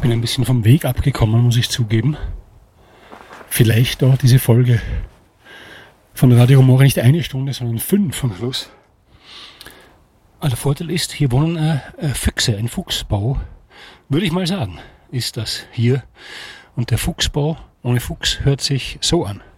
Ich bin ein bisschen vom Weg abgekommen, muss ich zugeben. Vielleicht dauert diese Folge von Radio Rumore nicht 1 Stunde, sondern 5 am Schluss. Aber der Vorteil ist, hier wohnen Füchse, ein Fuchsbau, würde ich mal sagen, ist das hier. Und der Fuchsbau ohne Fuchs hört sich so an.